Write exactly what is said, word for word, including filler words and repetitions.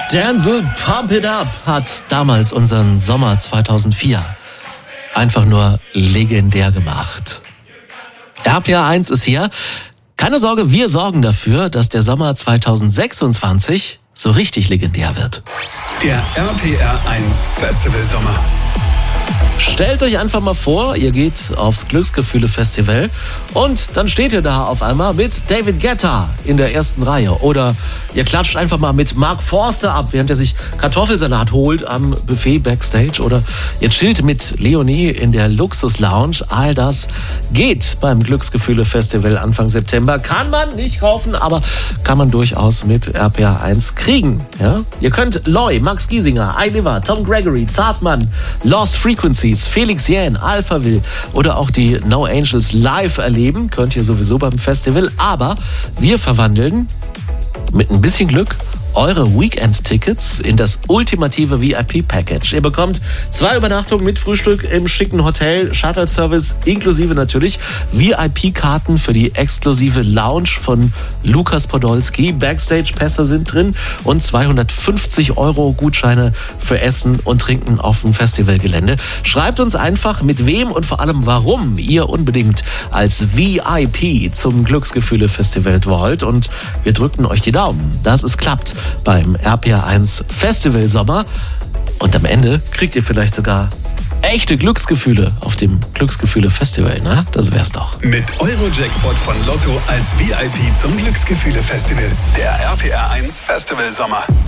Denzel Pump It Up hat damals unseren Sommer zweitausendvier einfach nur legendär gemacht. R P R eins ist hier. Keine Sorge, wir sorgen dafür, dass der Sommer zweitausendsechsundzwanzig so richtig legendär wird. Der R P R eins Festival Sommer. Stellt euch einfach mal vor, ihr geht aufs Glücksgefühle-Festival und dann steht ihr da auf einmal mit David Guetta in der ersten Reihe. Oder ihr klatscht einfach mal mit Mark Forster ab, während er sich Kartoffelsalat holt am Buffet Backstage. Oder ihr chillt mit Leonie in der Luxus-Lounge. All das geht beim Glücksgefühle-Festival Anfang September. Kann man nicht kaufen, aber kann man durchaus mit R P R eins kriegen. Ja? Ihr könnt Loy, Max Giesinger, iLiver, Tom Gregory, Zartmann, Lost Frequencies, Felix Jähn, Alphaville oder auch die No Angels live erleben. Könnt ihr sowieso beim Festival. Aber wir verwandeln mit ein bisschen Glück eure Weekend-Tickets in das ultimative V I P-Package. Ihr bekommt zwei Übernachtungen mit Frühstück im schicken Hotel, Shuttle-Service inklusive natürlich V I P-Karten für die exklusive Lounge von Lukas Podolski. Backstage-Pässe sind drin und zweihundertfünfzig Euro Gutscheine für Essen und Trinken auf dem Festivalgelände. Schreibt uns einfach, mit wem und vor allem warum ihr unbedingt als V I P zum Glücksgefühle-Festival wollt und wir drücken euch die Daumen, dass es klappt beim R P R eins Festival Sommer. Und am Ende kriegt ihr vielleicht sogar echte Glücksgefühle auf dem Glücksgefühle Festival, ne? Das wär's doch. Mit Euro-Jackpot von Lotto als V I P zum Glücksgefühle Festival. Der R P R eins Festival Sommer.